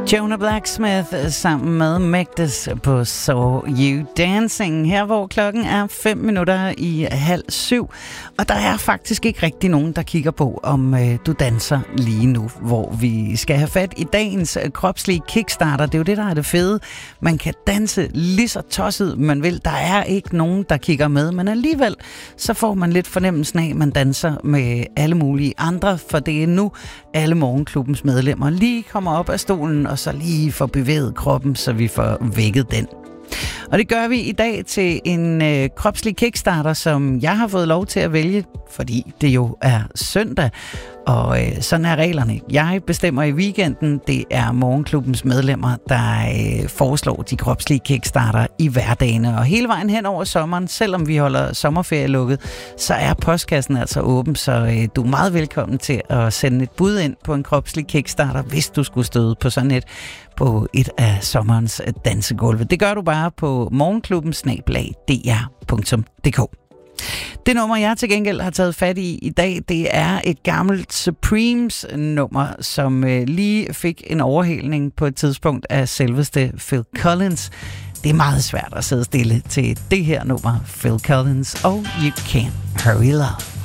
Jonah Blacksmith sammen med Magdes på So You Dancing, her hvor klokken er 6:05. Og der er faktisk ikke rigtig nogen, der kigger på, om du danser lige nu, hvor vi skal have fat i dagens kropslige kickstarter. Det er jo det, der er det fede. Man kan danse lige så tosset man vil. Der er ikke nogen, der kigger med, men alligevel så får man lidt fornemmelsen af, at man danser med alle mulige andre, for det er nu alle Morgenklubbens medlemmer lige kommer op af stolen og så lige får bevæget kroppen, så vi får vækket den. Og det gør vi i dag til en kropslig kickstarter, som jeg har fået lov til at vælge, fordi det jo er søndag. Og sådan er reglerne. Jeg bestemmer i weekenden. Det er Morgenklubbens medlemmer, der foreslår de kropslige kickstarter i hverdagene. Og hele vejen hen over sommeren, selvom vi holder sommerferie lukket, så er postkassen altså åben. Så du er meget velkommen til at sende et bud ind på en kropslig kickstarter, hvis du skulle støde på sådan et på et af sommerens dansegulve. Det gør du bare på morgenklubben@dr.dk. Det nummer, jeg til gengæld har taget fat i dag, det er et gammelt Supremes-nummer, som lige fik en overhælning på et tidspunkt af selveste Phil Collins. Det er meget svært at sidde stille til det her nummer, Phil Collins og You Can't Hurry Love.